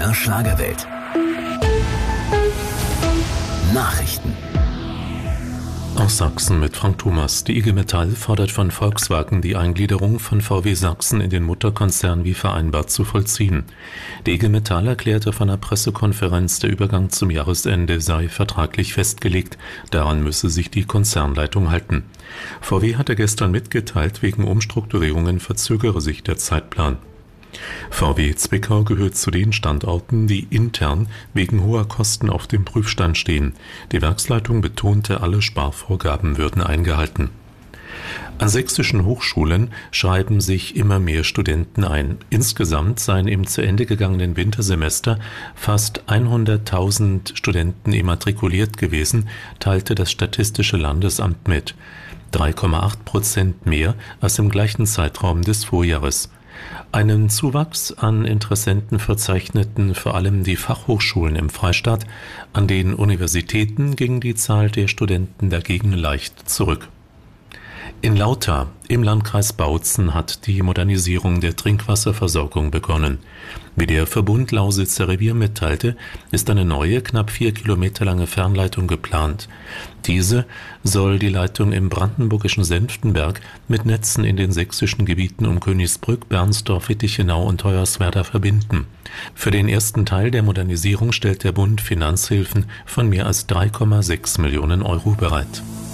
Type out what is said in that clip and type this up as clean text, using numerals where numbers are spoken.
MDR Schlagerwelt. Nachrichten. Aus Sachsen mit Frank Thomas. Die IG Metall fordert von Volkswagen, die Eingliederung von VW Sachsen in den Mutterkonzern wie vereinbart zu vollziehen. Die IG Metall erklärte auf einer Pressekonferenz, der Übergang zum Jahresende sei vertraglich festgelegt. Daran müsse sich die Konzernleitung halten. VW hatte gestern mitgeteilt, wegen Umstrukturierungen verzögere sich der Zeitplan. VW Zwickau gehört zu den Standorten, die intern wegen hoher Kosten auf dem Prüfstand stehen. Die Werksleitung betonte, alle Sparvorgaben würden eingehalten. An sächsischen Hochschulen schreiben sich immer mehr Studenten ein. Insgesamt seien im zu Ende gegangenen Wintersemester fast 100.000 Studenten immatrikuliert gewesen, teilte das Statistische Landesamt mit. 3,8% mehr als im gleichen Zeitraum des Vorjahres. Einen Zuwachs an Interessenten verzeichneten vor allem die Fachhochschulen im Freistaat. An den Universitäten ging die Zahl der Studenten dagegen leicht zurück. In Lauter im Landkreis Bautzen hat die Modernisierung der Trinkwasserversorgung begonnen. Wie der Verbund Lausitzer Revier mitteilte, ist eine neue, knapp 4 Kilometer lange Fernleitung geplant. Diese soll die Leitung im brandenburgischen Senftenberg mit Netzen in den sächsischen Gebieten um Königsbrück, Bernsdorf, Wittichenau und Hoyerswerda verbinden. Für den ersten Teil der Modernisierung stellt der Bund Finanzhilfen von mehr als 3,6 Millionen Euro bereit.